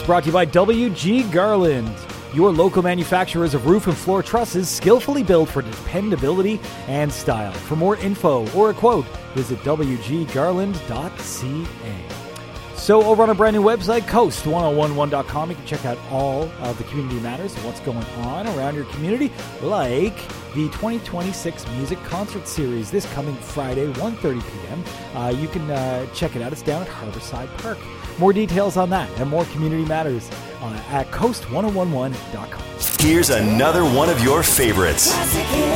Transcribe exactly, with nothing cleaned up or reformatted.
Matters brought to you by W G Garland. Your local manufacturers of roof and floor trusses skillfully built for dependability and style. For more info or a quote, visit w g garland dot c a. So over on our brand new website, coast ten eleven dot com, you can check out all of the Community Matters and what's going on around your community, like the twenty twenty-six Music Concert Series this coming Friday, one thirty p.m. Uh, you can uh, check it out. It's down at Harborside Park. More details on that and more Community Matters uh, at coast ten eleven dot com. Here's another one of your favorites.